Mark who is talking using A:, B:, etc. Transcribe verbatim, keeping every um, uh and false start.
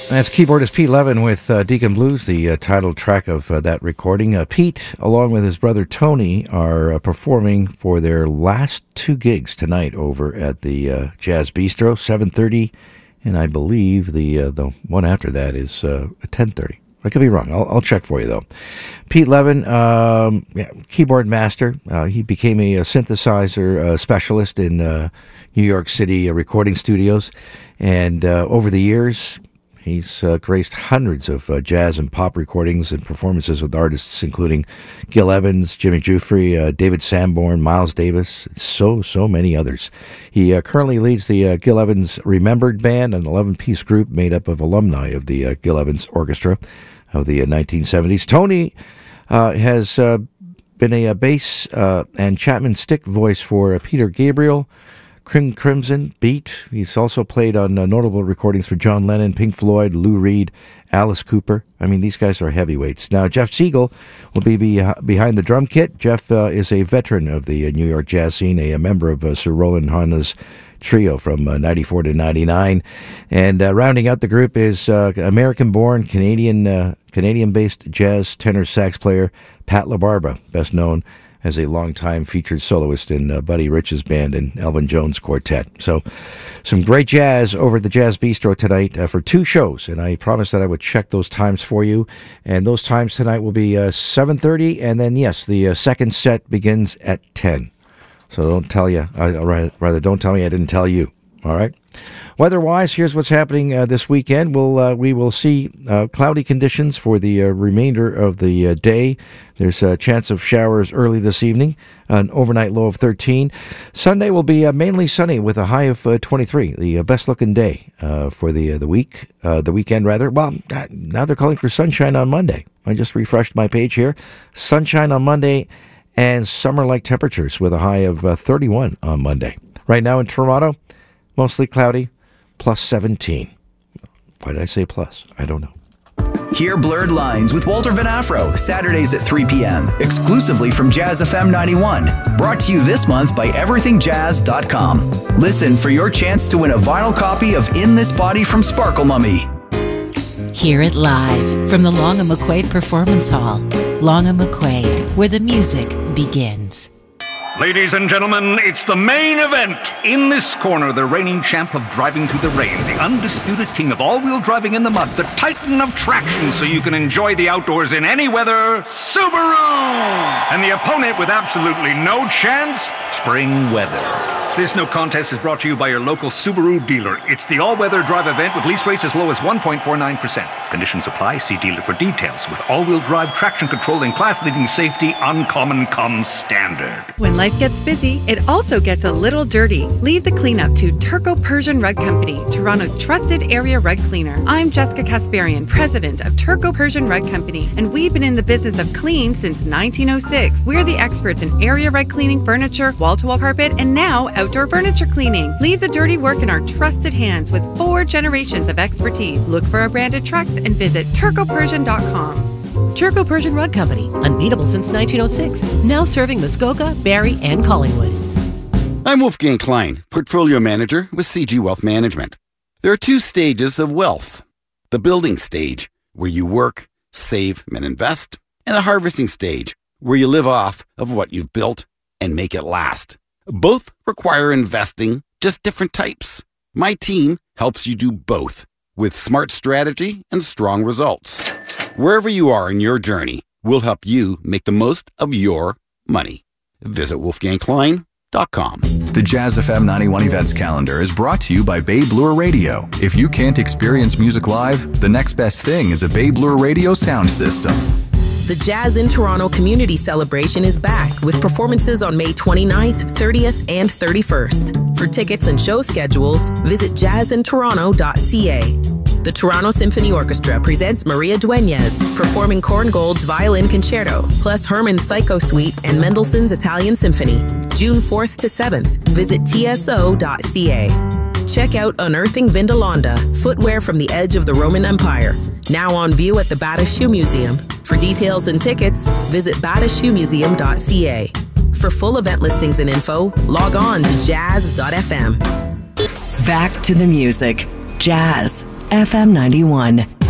A: That's keyboardist Pete Levin with uh, Deacon Blues, the uh, title track of uh, that recording. Uh, Pete, along with his brother Tony, are uh, performing for their last two gigs tonight over at the uh, Jazz Bistro, seven thirty, and I believe the uh, the one after that is uh, ten thirty. I could be wrong. I'll, I'll check for you, though. Pete Levin, um, yeah, keyboard master. Uh, he became a, a synthesizer uh, specialist in uh, New York City uh, recording studios, and uh, over the years, he's uh, graced hundreds of uh, jazz and pop recordings and performances with artists including Gil Evans, Jimmy Giuffre, uh, David Sanborn, Miles Davis, so, so many others. He uh, currently leads the uh, Gil Evans Remembered Band, an eleven-piece group made up of alumni of the uh, Gil Evans Orchestra of the uh, nineteen seventies. Tony uh, has uh, been a, a bass uh, and Chapman stick voice for uh, Peter Gabriel, King Crimson, Beat. He's also played on uh, notable recordings for John Lennon, Pink Floyd, Lou Reed, Alice Cooper. I mean, these guys are heavyweights. Now, Jeff Siegel will be, be uh, behind the drum kit. Jeff uh, is a veteran of the uh, New York jazz scene, a, a member of uh, Sir Roland Honda's trio from uh, ninety-four to ninety-nine. And uh, rounding out the group is uh, American-born, Canadian, uh, Canadian-based jazz tenor sax player Pat LaBarbera, best known as a longtime featured soloist in uh, Buddy Rich's band and Elvin Jones Quartet. So some great jazz over at the Jazz Bistro tonight uh, for two shows, and I promised that I would check those times for you. And those times tonight will be uh, seven thirty, and then, yes, the uh, second set begins at ten. So don't tell you, uh, rather don't tell me I didn't tell you, all right? Weather-wise, here's what's happening uh, this weekend. We'll, uh, we will see uh, cloudy conditions for the uh, remainder of the uh, day. There's a chance of showers early this evening, an overnight low of thirteen. Sunday will be uh, mainly sunny with a high of uh, twenty-three, the uh, best-looking day uh, for the uh, the week, uh, the weekend rather. Well, now they're calling for sunshine on Monday. I just refreshed my page here. Sunshine on Monday and summer-like temperatures with a high of uh, thirty-one on Monday. Right now in Toronto, mostly cloudy, plus seventeen. Why did I say plus? I don't know.
B: Hear Blurred Lines with Walter Van Afro, Saturdays at three p.m., exclusively from Jazz F M ninety-one. Brought to you this month by everything jazz dot com. Listen for your chance to win a vinyl copy of In This Body from Sparkle Mummy.
C: Hear it live from the Long and McQuaid Performance Hall. Long and McQuaid, where the music begins.
D: Ladies and gentlemen, it's the main event. In this corner, the reigning champ of driving through the rain, the undisputed king of all-wheel driving in the mud, the titan of traction so you can enjoy the outdoors in any weather, Subaru! And the opponent with absolutely no chance, spring weather. This no contest is brought to you by your local Subaru dealer. It's the all-weather drive event with lease rates as low as one point four nine percent. Conditions apply. See dealer for details. With all-wheel drive, traction control, and class-leading safety, Uncommon comes standard.
E: When life gets busy, it also gets a little dirty. Leave the cleanup to Turco Persian Rug Company, Toronto's trusted area rug cleaner. I'm Jessica Kasparian, president of Turco Persian Rug Company, and we've been in the business of clean since nineteen oh six. We're the experts in area rug cleaning, furniture, wall-to-wall carpet, and now outdoor furniture cleaning. Leave the dirty work in our trusted hands with four generations of expertise. Look for our branded trucks and visit turco persian dot com.
F: Turco Persian Rug Company, unbeatable since nineteen oh six, now serving Muskoka, Barrie, and Collingwood.
G: I'm Wolfgang Klein, Portfolio Manager with C G Wealth Management. There are two stages of wealth. The building stage, where you work, save, and invest, and the harvesting stage, where you live off of what you've built and make it last. Both require investing, just different types. My team helps you do both with smart strategy and strong results. Wherever you are in your journey, we'll help you make the most of your money. Visit wolfgang klein dot com.
H: The Jazz F M ninety-one events calendar is brought to you by Bay Bloor Radio. If you can't experience music live, the next best thing is a Bay Bloor Radio sound system.
I: The Jazz in Toronto Community Celebration is back with performances on May twenty-ninth, thirtieth, and thirty-first. For tickets and show schedules, visit jazz in toronto dot c a. The Toronto Symphony Orchestra presents Maria Dueñas, performing Korngold's Violin Concerto, plus Hermann's Psycho Suite and Mendelssohn's Italian Symphony. June fourth to seventh. Visit t s o dot c a. Check out Unearthing Vindolanda, footwear from the edge of the Roman Empire. Now on view at the Bata Shoe Museum. For details and tickets, visit bata shoe museum dot c a. For full event listings and info, log on to jazz dot f m.
J: Back to the music. Jazz F M ninety-one.